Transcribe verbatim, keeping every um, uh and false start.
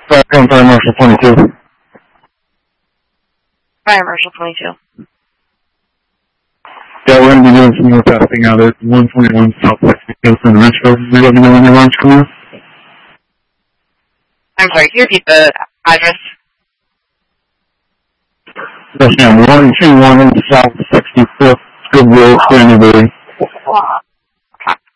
Fire Marshal twenty-two. Fire Marshal twenty-two. Yeah, we're going to be doing some more testing out at one twenty-one Southwest Coast in Richfield. Will you let me know when your launch comes? I'm sorry, can you repeat the address? Yes, ma'am. one two one South sixty-fifth, Goodwill, Granbury.